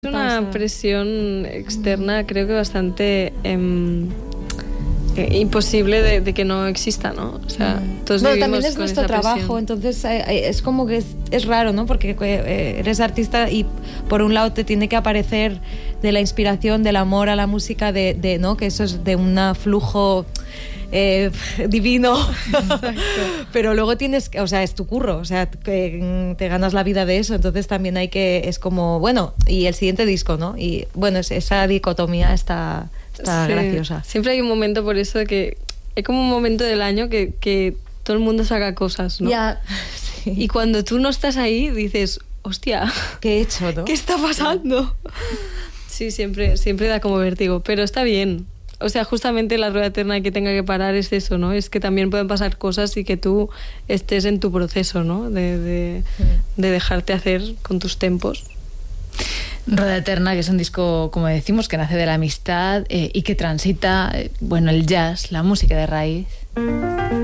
Es una presión externa, creo que bastante imposible de que no exista, ¿no? O sea, todos bueno, vivimos también es con nuestro esa trabajo, presión. entonces es como que es raro, ¿no? Porque eres artista y por un lado te tiene que aparecer de la inspiración, del amor a la música, ¿no? Que eso es de un flujo divino. Pero luego tienes, o sea, es tu curro, o sea, que te ganas la vida de eso, entonces también es como, bueno, y el siguiente disco, ¿no? Y bueno, esa dicotomía está Sí, graciosa. Siempre hay un momento, por eso, que hay como un momento del año que todo el mundo saca cosas, ¿no? Ya, sí. Y cuando tú no estás ahí, dices, hostia, ¿qué he hecho, no? ¿qué está pasando? Sí, siempre da como vértigo, pero está bien. O sea, justamente la rueda eterna que tenga que parar es eso, ¿no? Es que también pueden pasar cosas y que tú estés en tu proceso, ¿no? De dejarte hacer con tus tempos. Rueda Eterna, que es un disco, como decimos, que nace de la amistad y que transita, bueno, el jazz, la música de raíz.